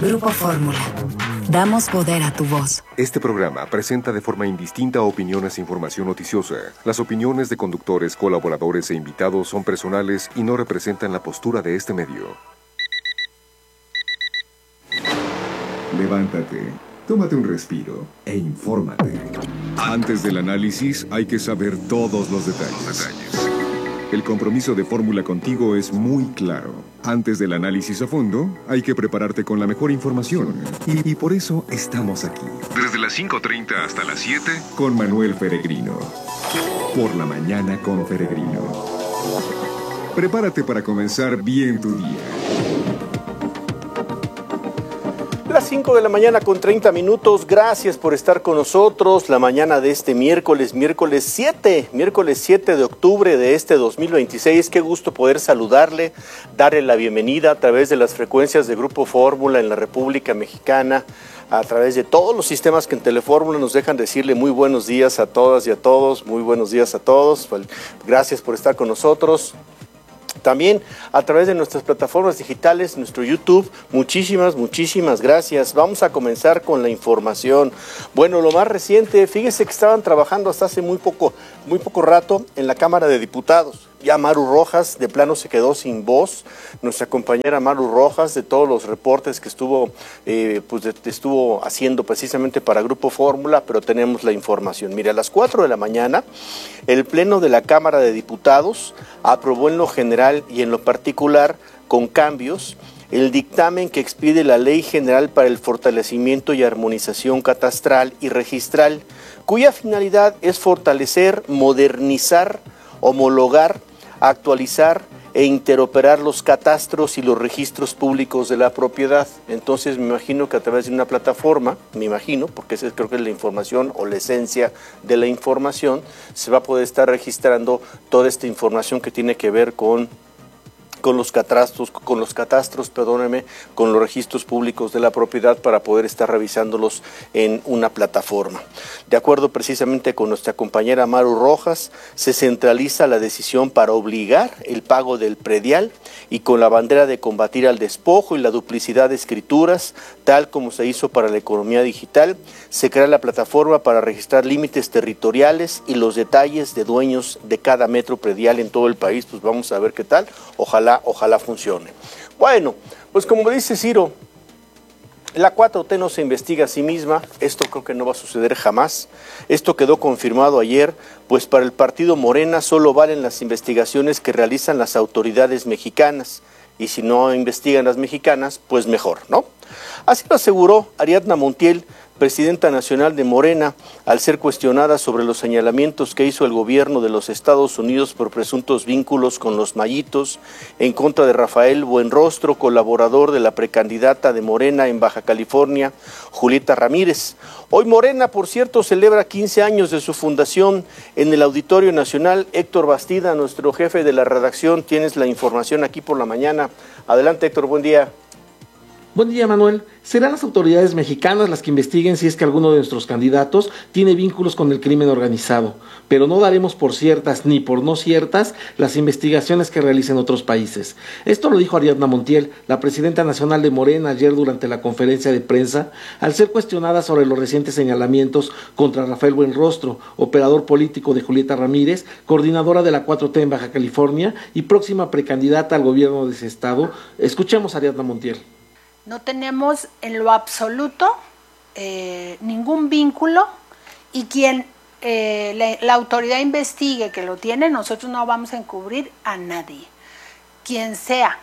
Grupo Fórmula. Damos poder a tu voz. Este programa presenta de forma indistinta opiniones e información noticiosa. Las opiniones de conductores, colaboradores e invitados son personales y no representan la postura de este medio. Levántate, tómate un respiro e infórmate. Antes del análisis hay que saber todos los detalles. El compromiso de Fórmula contigo es muy claro. Antes del análisis a fondo, hay que prepararte con la mejor información. Y por eso estamos aquí. Desde las 5:30 hasta las 7, con Manuel Peregrino. Por la mañana con Peregrino. Prepárate para comenzar bien tu día. Las 5 de la mañana con 30 minutos, gracias por estar con nosotros la mañana de este miércoles 7 de octubre de este 2026. Qué gusto poder saludarle, darle la bienvenida a través de las frecuencias de Grupo Fórmula en la República Mexicana, a través de todos los sistemas que en Telefórmula nos dejan decirle muy buenos días a todas y a todos, muy buenos días a todos, gracias por estar con nosotros. También a través de nuestras plataformas digitales, nuestro YouTube, muchísimas gracias. Vamos a comenzar con la información. Bueno, lo más reciente, fíjese que estaban trabajando hasta hace muy poco rato en la Cámara de Diputados. Ya Maru Rojas de plano se quedó sin voz, nuestra compañera Maru Rojas, de todos los reportes que estuvo haciendo precisamente para Grupo Fórmula, pero tenemos la información. Mire, a las 4 de la mañana, el Pleno de la Cámara de Diputados aprobó en lo general y en lo particular, con cambios, el dictamen que expide la Ley General para el Fortalecimiento y Armonización Catastral y Registral, cuya finalidad es fortalecer, modernizar, homologar, actualizar e interoperar los catastros y los registros públicos de la propiedad. Entonces me imagino que a través de una plataforma, porque esa creo que es la información o la esencia de la información, se va a poder estar registrando toda esta información que tiene que ver con los catastros, con los registros públicos de la propiedad para poder estar revisándolos en una plataforma. De acuerdo precisamente con nuestra compañera Maru Rojas, se centraliza la decisión para obligar el pago del predial y con la bandera de combatir al despojo y la duplicidad de escrituras, tal como se hizo para la economía digital, se crea la plataforma para registrar límites territoriales y los detalles de dueños de cada metro predial en todo el país. Pues vamos a ver qué tal, ojalá funcione. Bueno, pues como dice Ciro, la 4T no se investiga a sí misma, esto creo que no va a suceder jamás. Esto quedó confirmado ayer, pues para el partido Morena solo valen las investigaciones que realizan las autoridades mexicanas, y si no investigan las mexicanas, pues mejor, ¿no? Así lo aseguró Ariadna Montiel, presidenta nacional de Morena, al ser cuestionada sobre los señalamientos que hizo el gobierno de los Estados Unidos por presuntos vínculos con los Mayitos en contra de Rafael Buenrostro, colaborador de la precandidata de Morena en Baja California, Julieta Ramírez. Hoy Morena, por cierto, celebra 15 años de su fundación en el Auditorio Nacional. Héctor Bastida, nuestro jefe de la redacción, tienes la información aquí por la mañana. Adelante, Héctor, buen día. Buen día, Manuel. Serán las autoridades mexicanas las que investiguen si es que alguno de nuestros candidatos tiene vínculos con el crimen organizado, pero no daremos por ciertas ni por no ciertas las investigaciones que realicen otros países. Esto lo dijo Ariadna Montiel, la presidenta nacional de Morena, ayer durante la conferencia de prensa, al ser cuestionada sobre los recientes señalamientos contra Rafael Buenrostro, operador político de Julieta Ramírez, coordinadora de la 4T en Baja California y próxima precandidata al gobierno de ese estado. Escuchemos a Ariadna Montiel. No tenemos en lo absoluto ningún vínculo y quien la autoridad investigue que lo tiene, nosotros no vamos a encubrir a nadie. Quien sea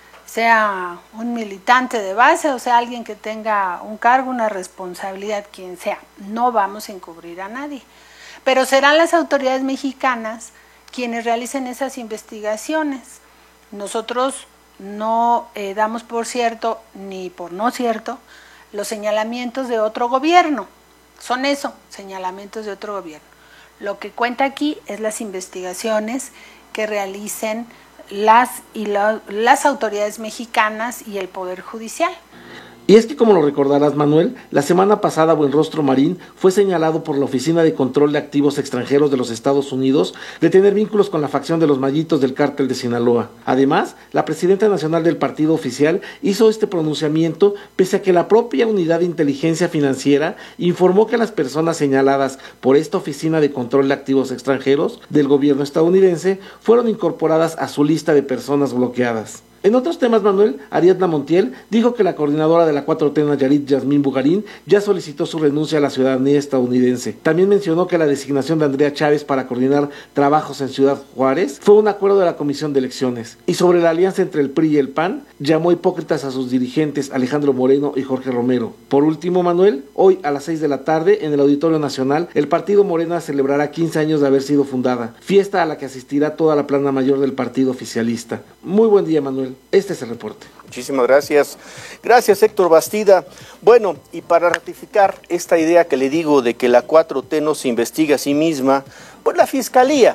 un militante de base o sea alguien que tenga un cargo, una responsabilidad, quien sea, no vamos a encubrir a nadie. Pero serán las autoridades mexicanas quienes realicen esas investigaciones. Nosotros no damos por cierto ni por no cierto los señalamientos de otro gobierno. Son eso, señalamientos de otro gobierno. Lo que cuenta aquí es las investigaciones que realicen las autoridades mexicanas y el Poder Judicial. Y es que, como lo recordarás, Manuel, la semana pasada Buenrostro Marín fue señalado por la Oficina de Control de Activos Extranjeros de los Estados Unidos de tener vínculos con la facción de los Mallitos del Cártel de Sinaloa. Además, la presidenta nacional del partido oficial hizo este pronunciamiento pese a que la propia Unidad de Inteligencia Financiera informó que las personas señaladas por esta Oficina de Control de Activos Extranjeros del gobierno estadounidense fueron incorporadas a su lista de personas bloqueadas. En otros temas, Manuel, Ariadna Montiel dijo que la coordinadora de la 4T, Nayarit Yasmín Bugarín, ya solicitó su renuncia a la ciudadanía estadounidense. También mencionó que la designación de Andrea Chávez para coordinar trabajos en Ciudad Juárez fue un acuerdo de la Comisión de Elecciones. Y sobre la alianza entre el PRI y el PAN, llamó hipócritas a sus dirigentes Alejandro Moreno y Jorge Romero. Por último, Manuel, hoy a las 6 de la tarde, en el Auditorio Nacional, el partido Morena celebrará 15 años de haber sido fundada, fiesta a la que asistirá toda la plana mayor del partido oficialista. Muy buen día, Manuel. Este es el reporte. Muchísimas gracias. Gracias, Héctor Bastida. Bueno, y para ratificar esta idea que le digo de que la 4T no se investiga a sí misma, pues la Fiscalía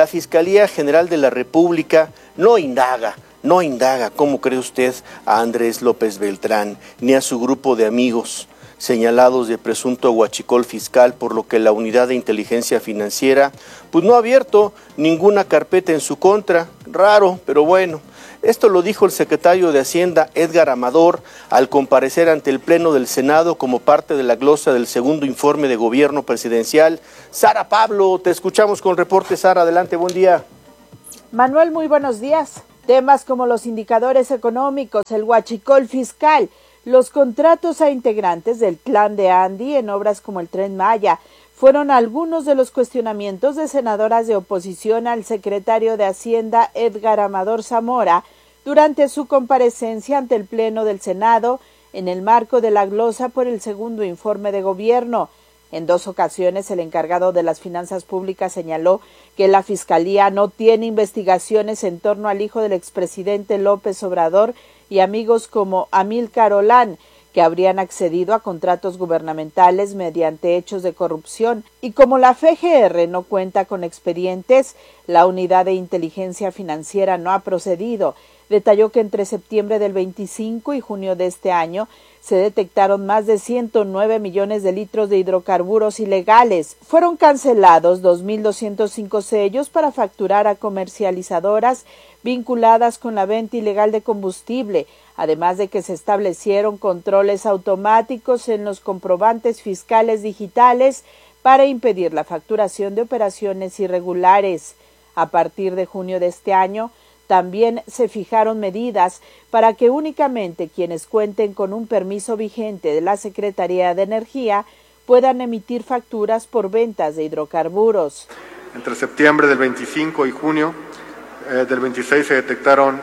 General de la República no indaga, ¿cómo cree usted?, a Andrés López Beltrán, ni a su grupo de amigos señalados de presunto huachicol fiscal, por lo que la Unidad de Inteligencia Financiera pues no ha abierto ninguna carpeta en su contra. Raro, pero bueno. Esto lo dijo el secretario de Hacienda, Edgar Amador, al comparecer ante el Pleno del Senado como parte de la glosa del segundo informe de gobierno presidencial. Sara Pablo, te escuchamos con reporte. Sara, adelante, buen día. Manuel, muy buenos días. Temas como los indicadores económicos, el huachicol fiscal, los contratos a integrantes del Clan de Andy en obras como el Tren Maya, fueron algunos de los cuestionamientos de senadoras de oposición al secretario de Hacienda, Edgar Amador Zamora, durante su comparecencia ante el Pleno del Senado en el marco de la glosa por el segundo informe de gobierno. En 2 ocasiones, el encargado de las finanzas públicas señaló que la Fiscalía no tiene investigaciones en torno al hijo del expresidente López Obrador y amigos como Amílcar Olán, que habrían accedido a contratos gubernamentales mediante hechos de corrupción, y como la FGR no cuenta con expedientes, la Unidad de Inteligencia Financiera no ha procedido. Detalló que entre septiembre del 25 y junio de este año se detectaron más de 109 millones de litros de hidrocarburos ilegales. Fueron cancelados 2.205 sellos para facturar a comercializadoras vinculadas con la venta ilegal de combustible, además de que se establecieron controles automáticos en los comprobantes fiscales digitales para impedir la facturación de operaciones irregulares. A partir de junio de este año, también se fijaron medidas para que únicamente quienes cuenten con un permiso vigente de la Secretaría de Energía puedan emitir facturas por ventas de hidrocarburos. Entre septiembre del 25 y junio del 26 se detectaron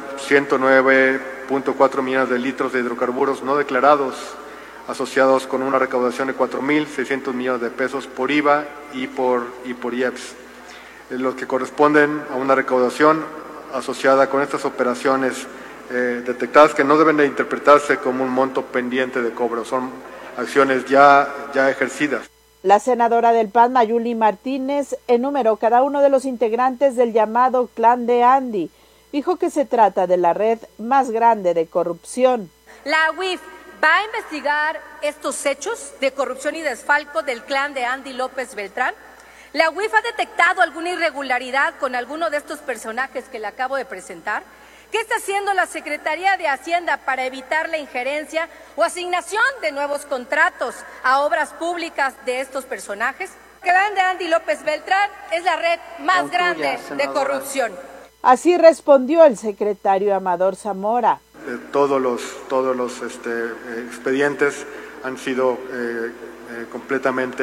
109.4 millones de litros de hidrocarburos no declarados, asociados con una recaudación de 4.600 millones de pesos por IVA y por IEPS, los que corresponden a una recaudación asociada con estas operaciones detectadas, que no deben de interpretarse como un monto pendiente de cobro, son acciones ya ejercidas. La senadora del PAN, Mayuli Martínez, enumeró cada uno de los integrantes del llamado Clan de Andy. Dijo que se trata de la red más grande de corrupción. La UIF va a investigar estos hechos de corrupción y desfalco del Clan de Andy López Beltrán. La UIF ha detectado alguna irregularidad con alguno de estos personajes que le acabo de presentar. ¿Qué está haciendo la Secretaría de Hacienda para evitar la injerencia o asignación de nuevos contratos a obras públicas de estos personajes? El Clan de Andy López Beltrán es la red más grande de corrupción. Así respondió el secretario Amador Zamora. Todos los expedientes han sido completamente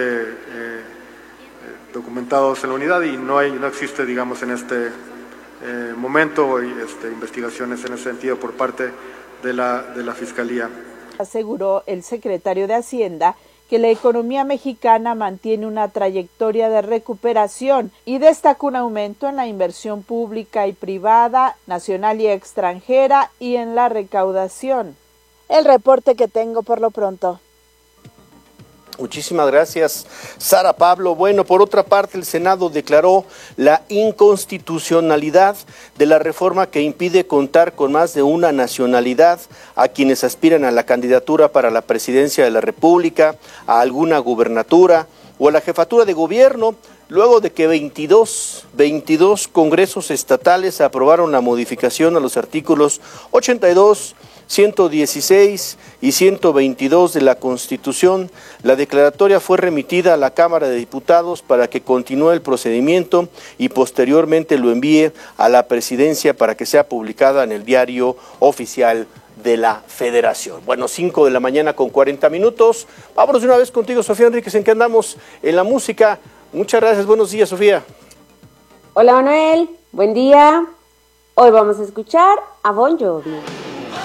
documentados en la unidad y no existe, digamos, en este momento investigaciones en ese sentido por parte de la Fiscalía. Aseguró el secretario de Hacienda que la economía mexicana mantiene una trayectoria de recuperación y destacó un aumento en la inversión pública y privada, nacional y extranjera, y en la recaudación. El reporte que tengo por lo pronto. Muchísimas gracias, Sara Pablo. Bueno, por otra parte, el Senado declaró la inconstitucionalidad de la reforma que impide contar con más de una nacionalidad a quienes aspiran a la candidatura para la presidencia de la República, a alguna gubernatura o a la jefatura de gobierno, luego de que 22 congresos estatales aprobaron la modificación a los artículos 82, 116 y 122 de la Constitución. La declaratoria fue remitida a la Cámara de Diputados para que continúe el procedimiento y posteriormente lo envíe a la Presidencia para que sea publicada en el Diario Oficial de la Federación. Bueno, 5 de la mañana con 40 minutos. Vámonos de una vez contigo, Sofía Enríquez, ¿en qué andamos? En la música. Muchas gracias, buenos días, Sofía. Hola, Manuel, buen día. Hoy vamos a escuchar a Bon Jovi.